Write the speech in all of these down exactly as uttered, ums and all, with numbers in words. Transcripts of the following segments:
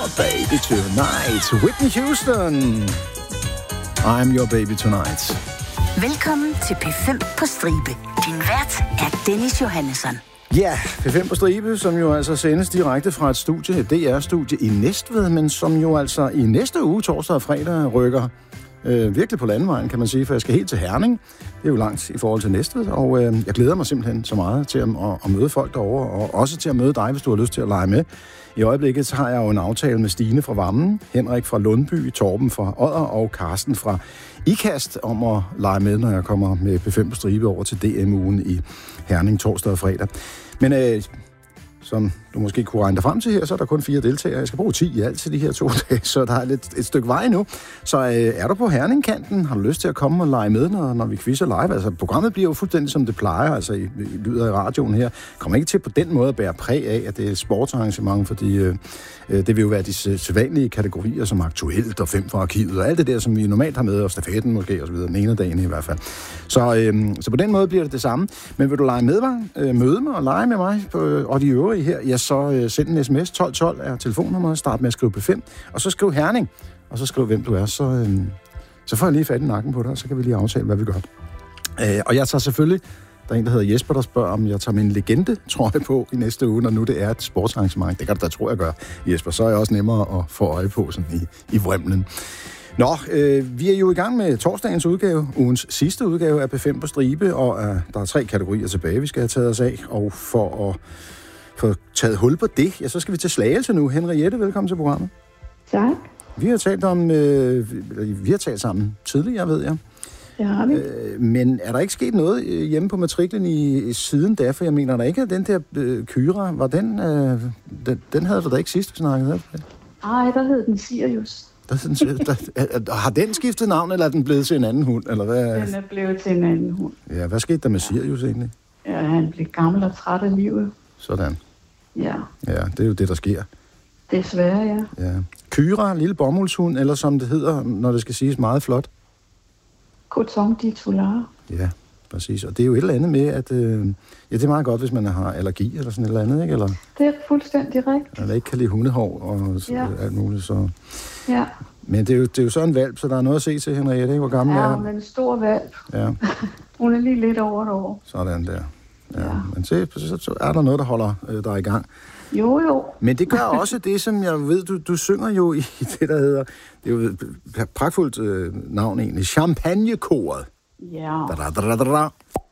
Baby tonight. Whitney Houston. I'm your baby tonight. Velkommen til P fem på stribe. Din vært er Dennis Johannesson. Ja, P fem på stribe, som jo altså sendes direkte fra et studie, et D R-studie i Næstved, men som jo altså i næste uge, torsdag og fredag, rykker øh, virkelig på landevejen, kan man sige, for jeg skal helt til Herning. Det er jo langt i forhold til Næstved, og øh, jeg glæder mig simpelthen så meget til at, at, at møde folk derovre, og også til at møde dig, hvis du har lyst til at lege med. I øjeblikket har jeg jo en aftale med Stine fra Vammen, Henrik fra Lundby, Torben fra Odder og Carsten fra Ikast om at lege med, når jeg kommer med P fem på stribe over til D M-ugen i Herning torsdag og fredag. Men øh, som du måske kunne regne dig frem til her, så er der kun fire deltagere. Jeg skal bruge ti i alt til de her to dage, så der er lidt, et stykke vej nu. Så øh, er du på Herningkanten, har du lyst til at komme og lege med, når, når vi quizzer live? Altså, programmet bliver jo fuldstændig som det plejer, altså i, i lyder i radioen her. Kommer ikke til på den måde at bære præg af, at det er et sportsarrangement, fordi øh, det vil jo være de sædvanlige kategorier, som aktuelt og fem fra arkivet, og alt det der, som vi normalt har med, og stafetten måske, og så videre, den ene dagen i hvert fald. Så, øh, så på den måde bliver det det samme. Men vil du lege med mig, øh, møde mig og lege med mig, på, og de øvrige her, ja, så øh, send en sms. tolv tolv er telefonnummeret, start med at skrive P fem, og så skriv Herning, og så skriv, hvem du er, så, øh, så får jeg lige fat i nakken på dig, og så kan vi lige aftale, hvad vi gør. Øh, og jeg tager selvfølgelig, der er en, der hedder Jesper, der spørger, om jeg tager min legende, tror jeg på, i næste uge, når nu det er et sportsarrangement. Det kan du da tro, jeg gør, Jesper. Så er jeg også nemmere at få øje på sådan i, i vrimlen. Nå, øh, vi er jo i gang med torsdagens udgave, ugens sidste udgave af P fem på stribe, og øh, der er tre kategorier tilbage, vi skal have taget os af, og for at få taget hul på det, ja, så skal vi til Slagelse nu. Henriette, velkommen til programmet. Tak. Vi har talt om, øh, vi har talt sammen tidligere, ved jeg. Det har vi. Øh, men er der ikke sket noget hjemme på matriklen i, i siden da? For jeg mener, der ikke er den der øh, Kyra, var den, øh, den, den havde du da ikke sidst, vi snakkede? Nej, der hed den Sirius. Der, der, der, har den skiftet navn, eller er den blevet til en anden hund? Eller hvad? Den er blevet til en anden hund. Ja, hvad skete der med Sirius egentlig? Ja, han blev gammel og træt af livet. Sådan. Ja. Ja, det er jo det, der sker. Desværre, ja. Ja. Kyra, lille bomuldshund, eller som det hedder, når det skal siges meget flot. Coton de Tular. Ja, præcis. Og det er jo et eller andet med, at øh, ja, det er meget godt, hvis man har allergi eller sådan et eller andet, ikke? Eller, det er fuldstændig rigtigt. Eller ikke kan lide hundehår og så, ja. alt muligt, så... Ja. Men det er, jo, det er jo så en valp, så der er noget at se til, Henriette, ikke? Hvor gammel ja, er hun er en stor valp. Ja. Hun er lige lidt over et år. Sådan der. Ja. Ja. Men så, så er der noget, der holder øh, dig i gang. Jo, jo. Men det gør også det, som jeg ved, du, du synger jo i det, der hedder, det er jo et pragtfuldt øh, navn egentlig, Champagnekoret. Ja. Da, da, da, da, da.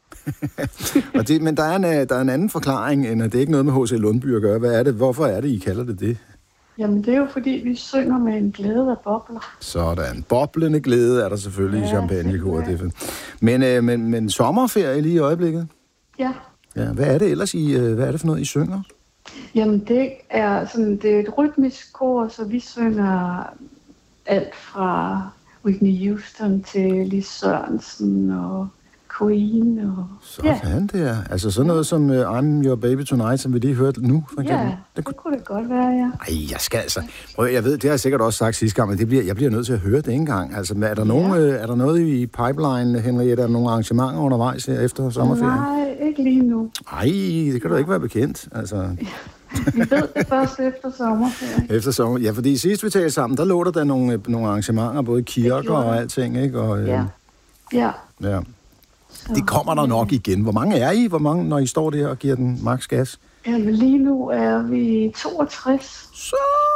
Og det, men der er, en, der er en anden forklaring, end at det ikke er noget med H C Lundby at gøre. Hvad er det? Hvorfor er det, I kalder det det? Jamen, det er jo fordi, vi synger med en glæde af bobler. Sådan. Boblende glæde er der selvfølgelig ja, i champagnekoret. Men, øh, men, men sommerferie lige i øjeblikket? Ja. Ja. Hvad er det ellers, I, øh, hvad er det for noget, I synger? Jamen, det er, sådan, det er et rytmisk kor, så vi synger alt fra Whitney Houston til Lis Sørensen og Queen. Og... Sådan ja. der. Altså sådan noget som uh, I'm Your Baby Tonight, som vi lige hørte nu, for eksempel. Ja, det, det kunne det godt være, ja. Ej, jeg skal altså... Prøv, jeg ved, det har jeg sikkert også sagt sidste gang, men det bliver, jeg bliver nødt til at høre det en gang. Altså, er der, ja. nogen, øh, er der noget i pipeline, Henriette? Er der nogle arrangementer undervejs her efter sommerferien? Nej, ikke lige nu. Ej, det kan du ikke være bekendt. Altså... Vi ved det først efter sommerferien. Efter sommer, ja, fordi sidst vi talte sammen, der lå der, der nogle, nogle arrangementer, både kirker og alting, ikke? Og, øh, ja. Ja. Ja. Det kommer der nok igen. Hvor mange er I, hvor mange, når I står der og giver den max gas? Jamen, lige nu er vi toogtres. Så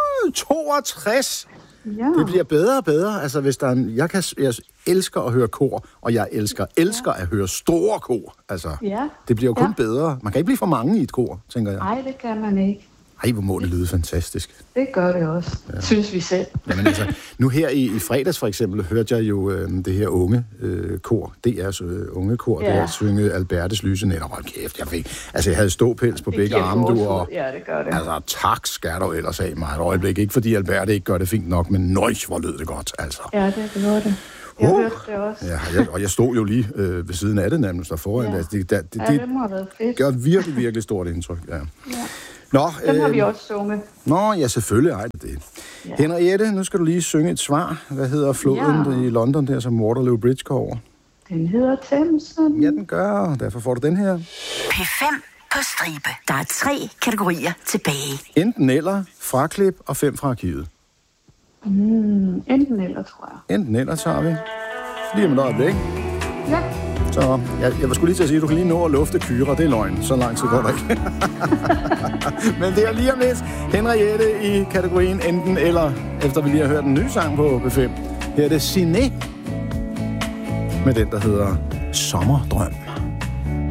toogtres! Ja. Det bliver bedre og bedre. Altså, hvis der er en, jeg, kan, jeg elsker at høre kor, og jeg elsker, elsker ja. at høre store kor. Altså, ja. det bliver jo kun ja. bedre. Man kan ikke blive for mange i et kor, tænker jeg. Nej, det kan man ikke. Ej, hvor må det lyde fantastisk. Det gør det også, ja. Synes vi selv. Jamen altså, nu her i, i fredags for eksempel, hørte jeg jo øh, det her unge øh, kor, D R's øh, unge kor, ja. der synge Albertes lyse nætter. Hold kæft, jeg fik, altså jeg havde ståpels på begge arme, du, og ja, det gør det. Altså, tak skal du ellers af mig et øjeblik. Ikke fordi Alberte ikke gør det fint nok, men nøj, hvor lød det godt, altså. Ja, det gør det. Jeg uh, hørte det også. Ja, jeg, og jeg stod jo lige øh, ved siden af det nærmest der foran. Ja. Altså, det, det, det, ja, det må have været fedt. Det gør virkelig, virkelig stort indtryk, ja. Ja. Nå, den har øh, vi også sunget. Nå, ja, selvfølgelig ej det. Ja. Henriette, nu skal du lige synge et svar. Hvad hedder floden ja. i London, der som Waterloo Bridge går over? Den hedder Themsen. Ja, den gør, og derfor får du den her. P fem på stribe. Der er tre kategorier tilbage. Enten eller, fraklip og fem fra arkivet. Mm, enten eller, tror jeg. Enten eller tager vi. Lige om et øjeblik. Ja. Så jeg, jeg var skulle lige til at sige, at du kan lige nå at lufte kyrer. Det er løgn. Så lang tid går der ikke. Men det er lige om lidt. Henriette i kategorien enten eller, efter vi lige har hørt en ny sang på B fem. Her er det Siné med den, der hedder Sommerdrøm.